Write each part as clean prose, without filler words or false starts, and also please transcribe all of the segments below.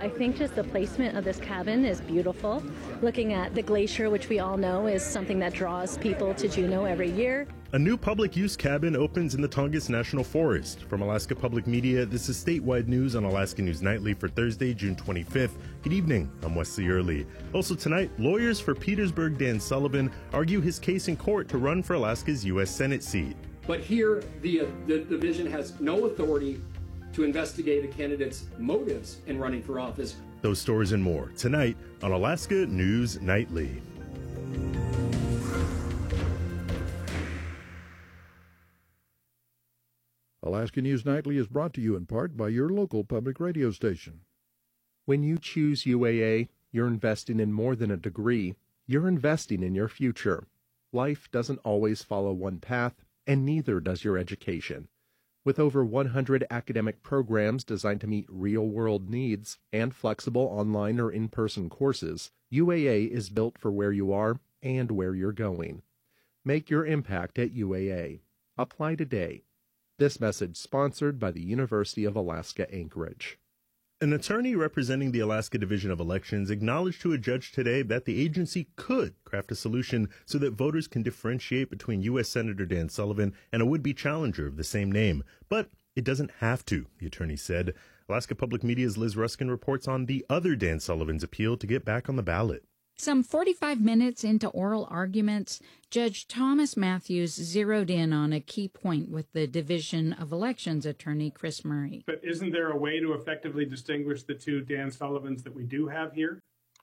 I think just the placement of this cabin is beautiful. Looking at the glacier, which we all know is something that draws people to Juneau every year. A new public use cabin opens in the Tongass National Forest. From Alaska Public Media, this is statewide news on Alaska News Nightly for Thursday, June 25th. Good evening, I'm Wesley Early. Also tonight, lawyers for Petersburg Dan Sullivan argue his case in court to run for Alaska's U.S. Senate seat. But here, the division has no authority to investigate a candidate's motives in running for office. Those stories and more tonight on Alaska News Nightly. Alaska News Nightly is brought to you in part by your local public radio station. When you choose UAA, you're investing in more than a degree. You're investing in your future. Life doesn't always follow one path, and neither does your education. With over 100 academic programs designed to meet real-world needs and flexible online or in-person courses, UAA is built for where you are and where you're going. Make your impact at UAA. Apply today. This message sponsored by the University of Alaska Anchorage. An attorney representing the Alaska Division of Elections acknowledged to a judge today that the agency could craft a solution so that voters can differentiate between U.S. Senator Dan Sullivan and a would-be challenger of the same name. But it doesn't have to, the attorney said. Alaska Public Media's Liz Ruskin reports on the other Dan Sullivan's appeal to get back on the ballot. Some 45 minutes into oral arguments, Judge Thomas Matthews zeroed in on a key point with the Division of Elections attorney, Chris Murray. But isn't there a way to effectively distinguish the two Dan Sullivans that we do have here?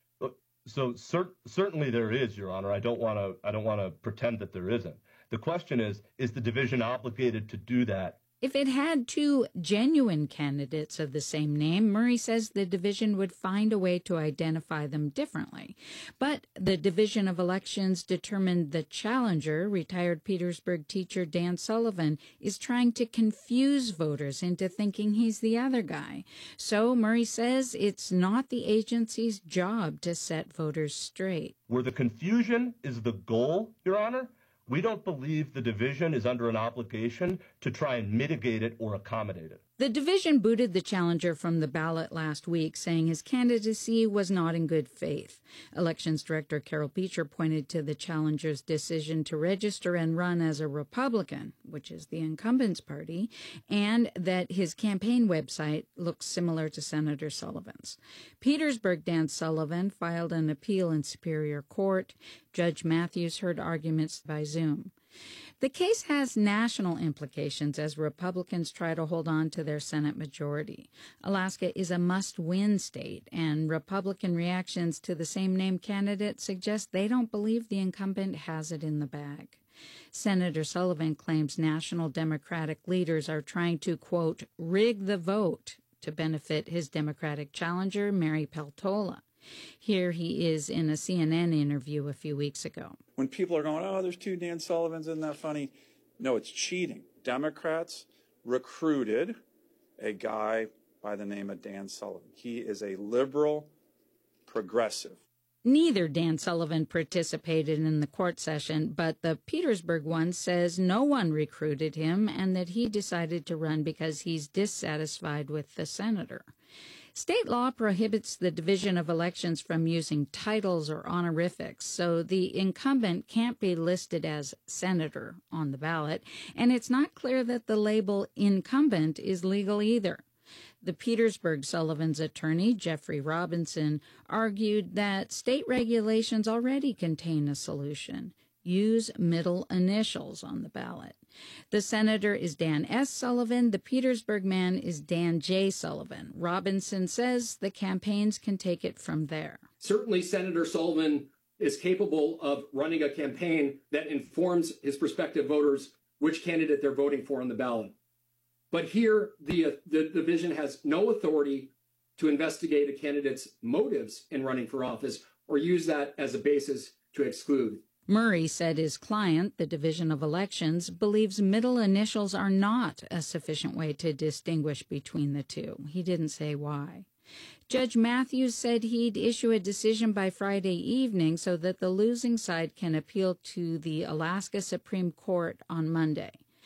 So certainly there is, Your Honor. I don't want to pretend that there isn't. The question is the division obligated to do that? If it had two genuine candidates of the same name, Murray says the division would find a way to identify them differently. But the Division of Elections determined the challenger, retired Petersburg teacher Dan Sullivan, is trying to confuse voters into thinking he's the other guy. So Murray says it's not the agency's job to set voters straight. Where the confusion is the goal, Your Honor, we don't believe the division is under an obligation to try and mitigate it or accommodate it. The division booted the challenger from the ballot last week, saying his candidacy was not in good faith. Elections Director Carol Beecher pointed to the challenger's decision to register and run as a Republican, which is the incumbent's party, and that his campaign website looks similar to Senator Sullivan's. Petersburg Dan Sullivan filed an appeal in Superior Court. Judge Matthews heard arguments by Zoom. The case has national implications as Republicans try to hold on to their Senate majority. Alaska is a must-win state, and Republican reactions to the same-name candidate suggest they don't believe the incumbent has it in the bag. Senator Sullivan claims national Democratic leaders are trying to, quote, rig the vote to benefit his Democratic challenger, Mary Peltola. Here he is in a CNN interview a few weeks ago. When people are going, oh, there's two Dan Sullivans, isn't that funny? No, it's cheating. Democrats recruited a guy by the name of Dan Sullivan. He is a liberal progressive. Neither Dan Sullivan participated in the court session, but the Petersburg one says no one recruited him and that he decided to run because he's dissatisfied with the senator. State law prohibits the Division of Elections from using titles or honorifics, so the incumbent can't be listed as senator on the ballot, and it's not clear that the label incumbent is legal either. The Petersburg Sullivan's attorney, Jeffrey Robinson, argued that state regulations already contain a solution. Use middle initials on the ballot. The senator is Dan S. Sullivan. The Petersburg man is Dan J. Sullivan. Robinson says the campaigns can take it from there. Certainly, Senator Sullivan is capable of running a campaign that informs his prospective voters which candidate they're voting for on the ballot. But here, the division has no authority to investigate a candidate's motives in running for office or use that as a basis to exclude. Murray said his client, the Division of Elections, believes middle initials are not a sufficient way to distinguish between the two. He didn't say why. Judge Matthews said he'd issue a decision by Friday evening so that the losing side can appeal to the Alaska Supreme Court on Monday.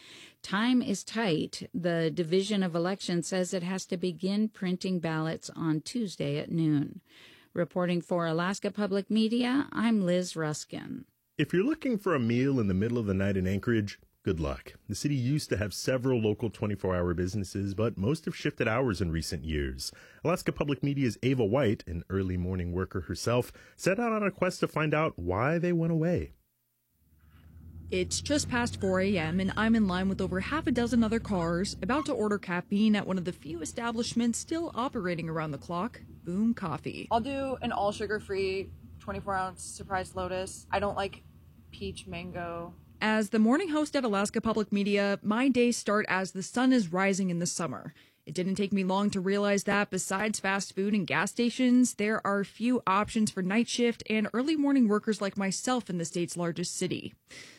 Time is tight. The Division of Elections says it has to begin printing ballots on Tuesday at noon. Reporting for Alaska Public Media, I'm Liz Ruskin. If you're looking for a meal in the middle of the night in Anchorage, good luck. The city used to have several local 24-hour businesses, but most have shifted hours in recent years. Alaska Public Media's Ava White, an early morning worker herself, set out on a quest to find out why they went away. It's just past 4 a.m. and I'm in line with over half a dozen other cars, about to order caffeine at one of the few establishments still operating around the clock, Boom Coffee. I'll do an all sugar-free 24-ounce Surprise Lotus. I don't like peach mango. As the morning host at Alaska Public Media, my days start as the sun is rising in the summer. It didn't take me long to realize that besides fast food and gas stations, there are few options for night shift and early morning workers like myself in the state's largest city.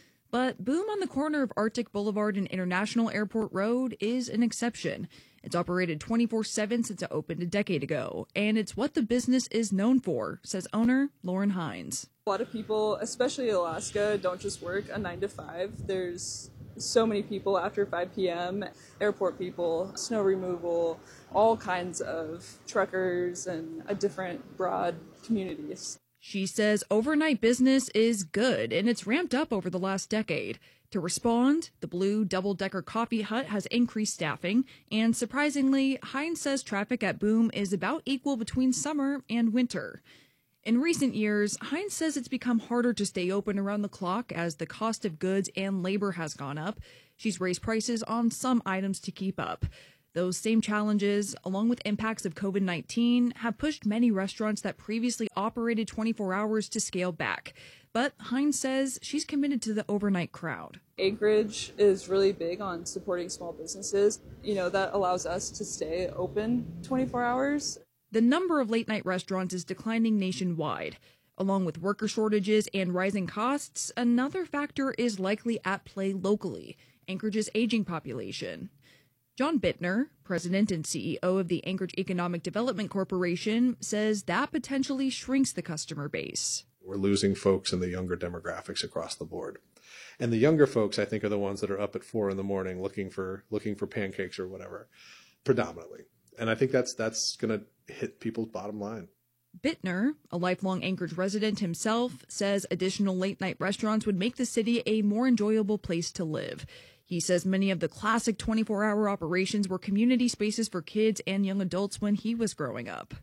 But Boom on the corner of Arctic Boulevard and International Airport Road is an exception. It's operated 24/7 since it opened a decade ago, and it's what the business is known for, says owner Lauren Hines. A lot of people, especially in Alaska, don't just work a 9 to 5. There's so many people after 5 p.m., airport people, snow removal, all kinds of truckers and a different broad communities. She says overnight business is good, and it's ramped up over the last decade. To respond, the Blue Double-Decker Coffee Hut has increased staffing, and surprisingly, Hines says traffic at Boom is about equal between summer and winter. In recent years, Hines says it's become harder to stay open around the clock as the cost of goods and labor has gone up. She's raised prices on some items to keep up. Those same challenges, along with impacts of COVID-19, have pushed many restaurants that previously operated 24 hours to scale back. But Hines says she's committed to the overnight crowd. Anchorage is really big on supporting small businesses. That allows us to stay open 24 hours. The number of late-night restaurants is declining nationwide. Along with worker shortages and rising costs, another factor is likely at play locally, Anchorage's aging population. John Bittner, president and CEO of the Anchorage Economic Development Corporation, says that potentially shrinks the customer base. We're losing folks in the younger demographics across the board. And the younger folks, I think, are the ones that are up at 4 a.m. looking for pancakes or whatever, predominantly. And I think that's going to hit people's bottom line. Bittner, a lifelong Anchorage resident himself, says additional late-night restaurants would make the city a more enjoyable place to live. He says many of the classic 24-hour operations were community spaces for kids and young adults when he was growing up.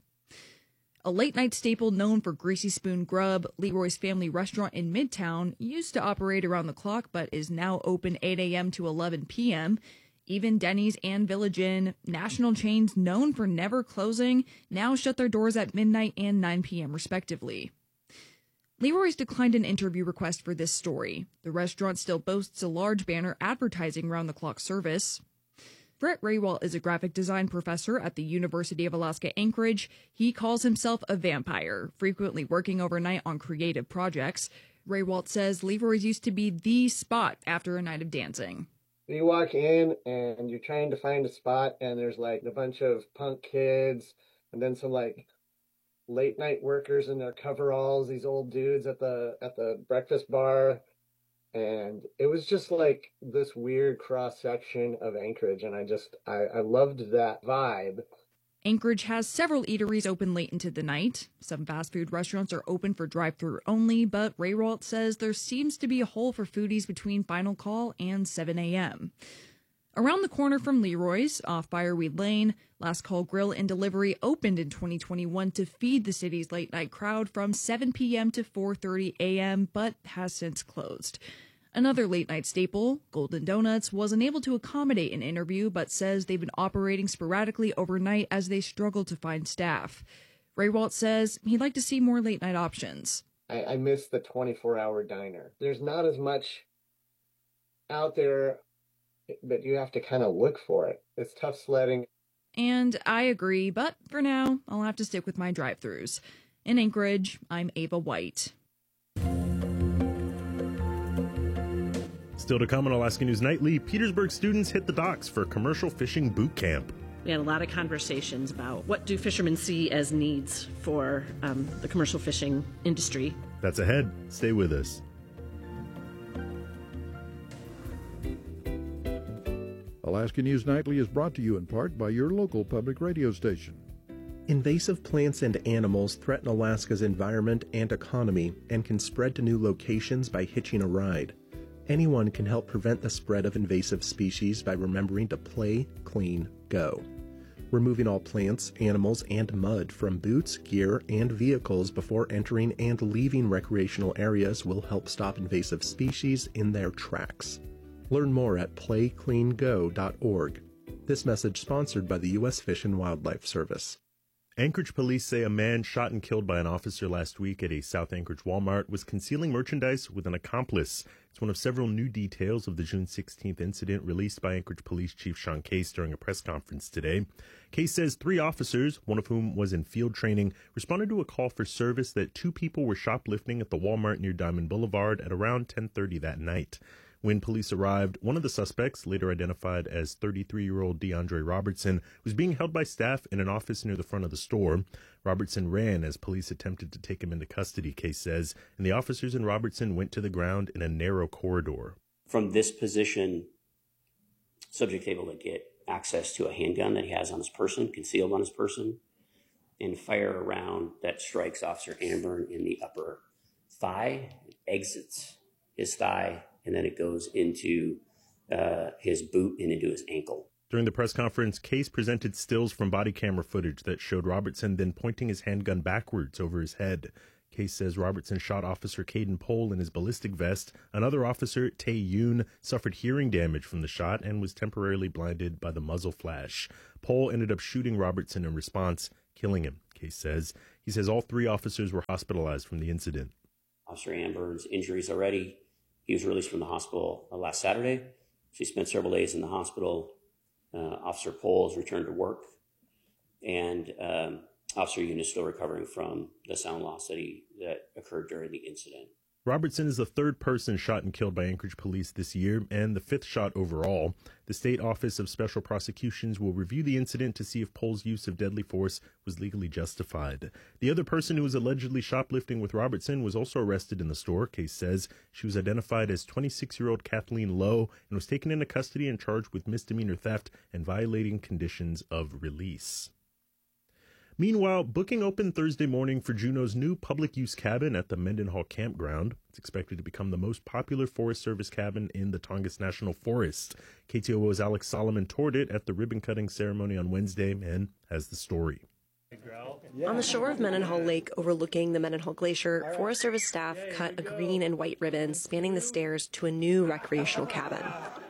A late-night staple known for Greasy Spoon Grub, Leroy's Family Restaurant in Midtown, used to operate around the clock but is now open 8 a.m. to 11 p.m. Even Denny's and Village Inn, national chains known for never closing, now shut their doors at midnight and 9 p.m. respectively. Leroy's declined an interview request for this story. The restaurant still boasts a large banner advertising round-the-clock service. Brett Raywalt is a graphic design professor at the University of Alaska Anchorage. He calls himself a vampire, frequently working overnight on creative projects. Raywalt says Leroy's used to be the spot after a night of dancing. You walk in and you're trying to find a spot and there's like a bunch of punk kids and then some like late night workers in their coveralls, these old dudes at the breakfast bar. And it was just like this weird cross section of Anchorage. And I loved that vibe. Anchorage has several eateries open late into the night. Some fast food restaurants are open for drive-thru only, but Raywalt says there seems to be a hole for foodies between final call and 7 a.m. Around the corner from Leroy's, off Fireweed Lane, Last Call Grill and Delivery opened in 2021 to feed the city's late-night crowd from 7 p.m. to 4:30 a.m., but has since closed. Another late-night staple, Golden Donuts, was unable to accommodate an interview, but says they've been operating sporadically overnight as they struggle to find staff. Raywalt says he'd like to see more late-night options. I miss the 24-hour diner. There's not as much out there, but you have to kind of look for it. It's tough sledding. And I agree, but for now, I'll have to stick with my drive-thrus. In Anchorage, I'm Ava White. Still to come on Alaska News Nightly, Petersburg students hit the docks for commercial fishing boot camp. We had a lot of conversations about what do fishermen see as needs for the commercial fishing industry. That's ahead. Stay with us. Alaska News Nightly is brought to you in part by your local public radio station. Invasive plants and animals threaten Alaska's environment and economy and can spread to new locations by hitching a ride. Anyone can help prevent the spread of invasive species by remembering to play, clean, go. Removing all plants, animals, and mud from boots, gear, and vehicles before entering and leaving recreational areas will help stop invasive species in their tracks. Learn more at playcleango.org. This message sponsored by the U.S. Fish and Wildlife Service. Anchorage police say a man shot and killed by an officer last week at a South Anchorage Walmart was concealing merchandise with an accomplice. It's one of several new details of the June 16th incident released by Anchorage Police Chief Sean Case during a press conference today. Case says 3 officers, one of whom was in field training, responded to a call for service that 2 people were shoplifting at the Walmart near Diamond Boulevard at around 10:30 that night. When police arrived, one of the suspects, later identified as 33-year-old DeAndre Robertson, was being held by staff in an office near the front of the store. Robertson ran as police attempted to take him into custody, Case says, and the officers and Robertson went to the ground in a narrow corridor. From this position, subject able to get access to a handgun that he has on his person, concealed on his person, and fire a round that strikes Officer Amburn in the upper thigh, exits his thigh, and then it goes into his boot and into his ankle. During the press conference, Case presented stills from body camera footage that showed Robertson then pointing his handgun backwards over his head. Case says Robertson shot Officer Caden Pohl in his ballistic vest. Another officer, Tae Yoon, suffered hearing damage from the shot and was temporarily blinded by the muzzle flash. Pohl ended up shooting Robertson in response, killing him, Case says. He says all 3 officers were hospitalized from the incident. Officer Amburn's injuries already. He was released from the hospital last Saturday. She spent several days in the hospital. Officer Pohl has returned to work, and Officer Yoon is still recovering from the sound loss that occurred during the incident. Robertson is the 3rd person shot and killed by Anchorage police this year and the 5th shot overall. The State Office of Special Prosecutions will review the incident to see if Pohl's use of deadly force was legally justified. The other person who was allegedly shoplifting with Robertson was also arrested in the store. Case says she was identified as 26-year-old Kathleen Lowe and was taken into custody and charged with misdemeanor theft and violating conditions of release. Meanwhile, booking opened Thursday morning for Juneau's new public-use cabin at the Mendenhall Campground. It's expected to become the most popular Forest Service cabin in the Tongass National Forest. KTOO's Alex Solomon toured it at the ribbon-cutting ceremony on Wednesday and has the story. On the shore of Mendenhall Lake overlooking the Mendenhall Glacier, Forest Service staff cut a green and white ribbon spanning the stairs to a new recreational cabin.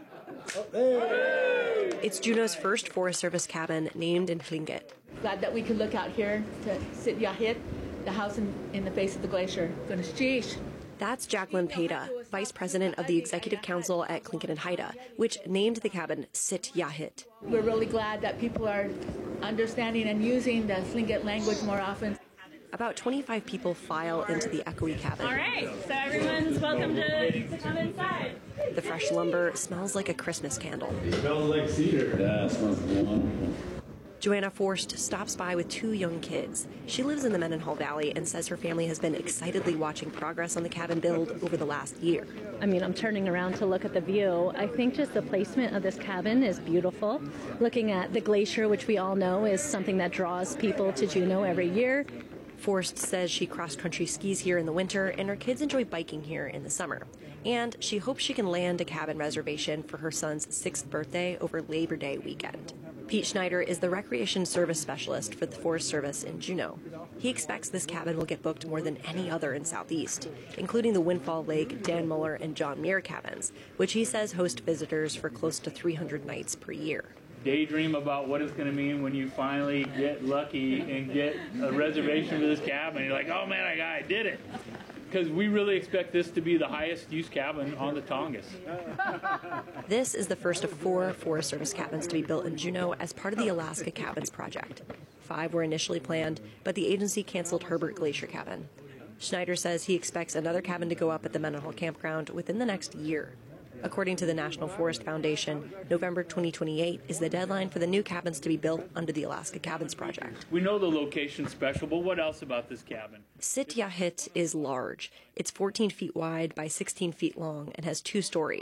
It's Juneau's first Forest Service cabin named in Tlingit. Glad that we could look out here to Sit Yahit, the house in the face of the glacier. That's Jacqueline Peda, Vice President of the Executive Council at Tlingit and Haida, which named the cabin Sit Yahit. We're really glad that people are understanding and using the Tlingit language more often. About 25 people file into the echoey cabin. All right, so everyone's welcome to come inside. The fresh lumber smells like a Christmas candle. It smells like cedar. Yeah, it smells wonderful. Joanna Forst stops by with 2 young kids. She lives in the Mendenhall Valley and says her family has been excitedly watching progress on the cabin build over the last year. I mean, I'm turning around to look at the view. I think just the placement of this cabin is beautiful. Looking at the glacier, which we all know is something that draws people to Juneau every year. Forst says she cross-country skis here in the winter and her kids enjoy biking here in the summer. And she hopes she can land a cabin reservation for her son's 6th birthday over Labor Day weekend. Pete Schneider is the Recreation Service Specialist for the Forest Service in Juneau. He expects this cabin will get booked more than any other in Southeast, including the Windfall Lake, Dan Muller, and John Muir cabins, which he says host visitors for close to 300 nights per year. Daydream about what it's going to mean when you finally get lucky and get a reservation for this cabin. You're like, oh man, I did it. Because we really expect this to be the highest use cabin on the Tongass. This is the first of 4 Forest Service cabins to be built in Juneau as part of the Alaska Cabins Project. 5 were initially planned, but the agency canceled Herbert Glacier Cabin. Schneider says he expects another cabin to go up at the Mendenhall Campground within the next year. According to the National Forest Foundation, November 2028 is the deadline for the new cabins to be built under the Alaska Cabins Project. We know the location's special, but what else about this cabin? Sit Yahit is large. It's 14 feet wide by 16 feet long and has 2 stories.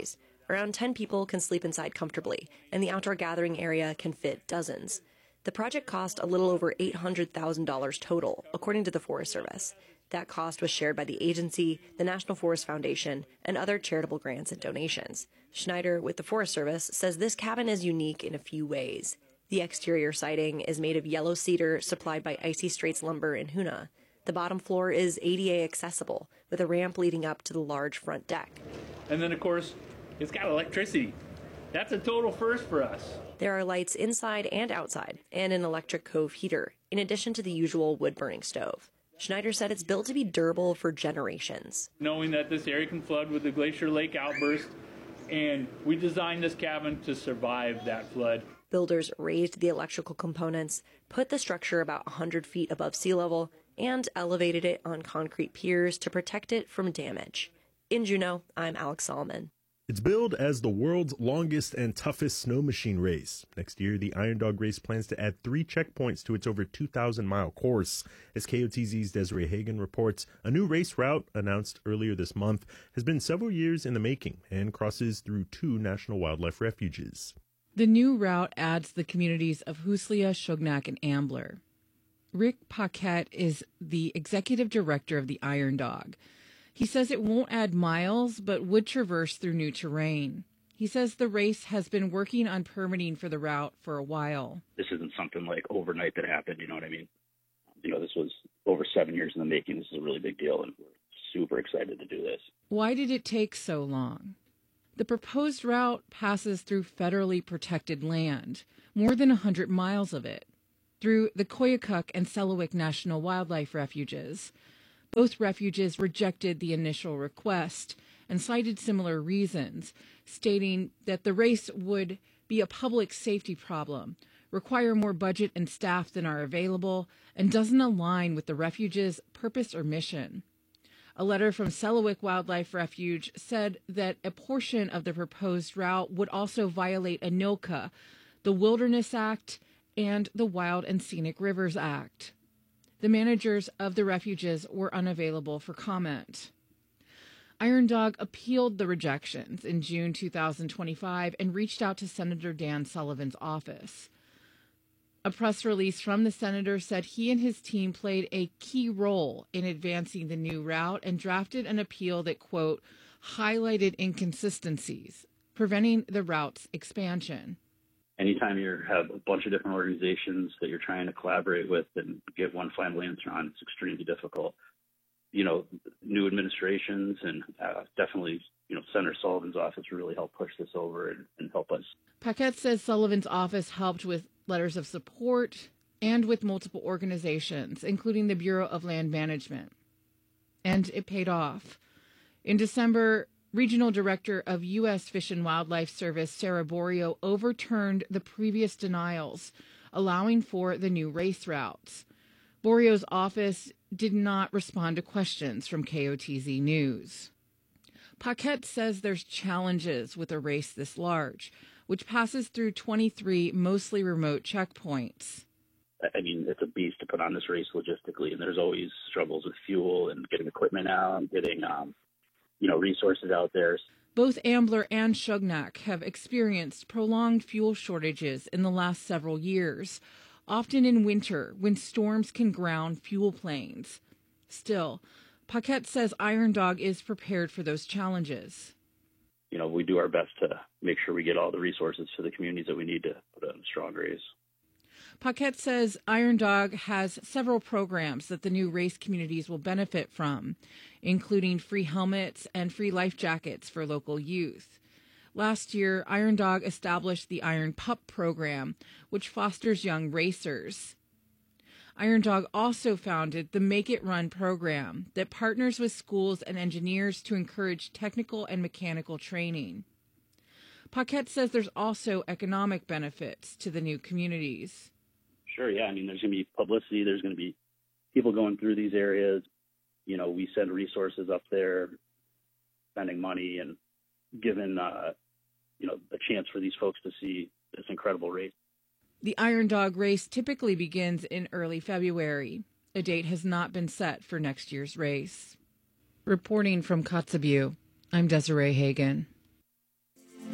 Around 10 people can sleep inside comfortably, and the outdoor gathering area can fit dozens. The project cost a little over $800,000 total, according to the Forest Service. That cost was shared by the agency, the National Forest Foundation, and other charitable grants and donations. Schneider, with the Forest Service, says this cabin is unique in a few ways. The exterior siding is made of yellow cedar supplied by Icy Straits Lumber in Hoonah. The bottom floor is ADA accessible, with a ramp leading up to the large front deck. And then, of course, it's got electricity. That's a total first for us. There are lights inside and outside, and an electric cove heater, in addition to the usual wood-burning stove. Schneider said it's built to be durable for generations. Knowing that this area can flood with the Glacier Lake outburst, and we designed this cabin to survive that flood. Builders raised the electrical components, put the structure about 100 feet above sea level, and elevated it on concrete piers to protect it from damage. In Juneau, I'm Alex Solomon. It's billed as the world's longest and toughest snow machine race. Next year, the Iron Dog race plans to add 3 checkpoints to its over 2,000-mile course. As KOTZ's Desiree Hagan reports, a new race route announced earlier this month has been several years in the making and crosses through 2 national wildlife refuges. The new route adds the communities of Huslia, Shugnak, and Ambler. Rick Paquette is the executive director of the Iron Dog. He says it won't add miles, but would traverse through new terrain. He says the race has been working on permitting for the route for a while. This isn't something like overnight that happened, you know what I mean? This was over 7 years in the making. This is a really big deal, and we're super excited to do this. Why did it take so long? The proposed route passes through federally protected land, more than 100 miles of it, through the Koyukuk and Selawik National Wildlife Refuges. Both refuges rejected the initial request and cited similar reasons, stating that the race would be a public safety problem, require more budget and staff than are available, and doesn't align with the refuge's purpose or mission. A letter from Selawik Wildlife Refuge said that a portion of the proposed route would also violate ANILCA, the Wilderness Act, and the Wild and Scenic Rivers Act. The managers of the refuges were unavailable for comment. Iron Dog appealed the rejections in June 2025 and reached out to Senator Dan Sullivan's office. A press release from the senator said he and his team played a key role in advancing the new route and drafted an appeal that, quote, highlighted inconsistencies, preventing the route's expansion. Anytime you have a bunch of different organizations that you're trying to collaborate with and get one final answer on, it's extremely difficult. New administrations and definitely, Senator Sullivan's office really helped push this over and help us. Paquette says Sullivan's office helped with letters of support and with multiple organizations, including the Bureau of Land Management. And it paid off. In December, Regional Director of U.S. Fish and Wildlife Service, Sarah Borio, overturned the previous denials, allowing for the new race routes. Borio's office did not respond to questions from KOTZ News. Paquette says there's challenges with a race this large, which passes through 23 mostly remote checkpoints. I mean, it's a beast to put on this race logistically, and there's always struggles with fuel and getting equipment out and getting resources out there. Both Ambler and Shugnak have experienced prolonged fuel shortages in the last several years, often in winter when storms can ground fuel planes. Still, Paquette says Iron Dog is prepared for those challenges. We do our best to make sure we get all the resources to the communities that we need to put on a strong race. Paquette says Iron Dog has several programs that the new race communities will benefit from, including free helmets and free life jackets for local youth. Last year, Iron Dog established the Iron Pup program, which fosters young racers. Iron Dog also founded the Make It Run program that partners with schools and engineers to encourage technical and mechanical training. Paquette says there's also economic benefits to the new communities. Sure, yeah. I mean, there's going to be publicity. There's going to be people going through these areas. We send resources up there, spending money and giving, a chance for these folks to see this incredible race. The Iron Dog race typically begins in early February. A date has not been set for next year's race. Reporting from Kotzebue, I'm Desiree Hagan.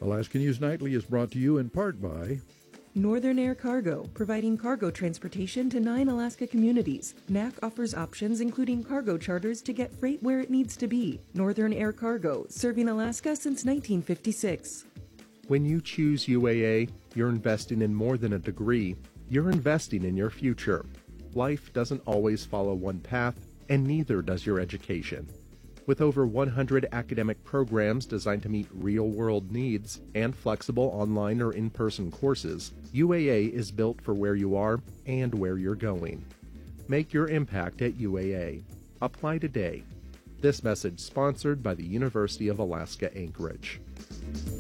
Alaska News Nightly is brought to you in part by Northern Air Cargo, providing cargo transportation to 9 Alaska communities. NAC offers options including cargo charters to get freight where it needs to be. Northern Air Cargo, serving Alaska since 1956. When you choose UAA, you're investing in more than a degree. You're investing in your future. Life doesn't always follow one path, and neither does your education. With over 100 academic programs designed to meet real-world needs and flexible online or in-person courses, UAA is built for where you are and where you're going. Make your impact at UAA. Apply today. This message sponsored by the University of Alaska Anchorage.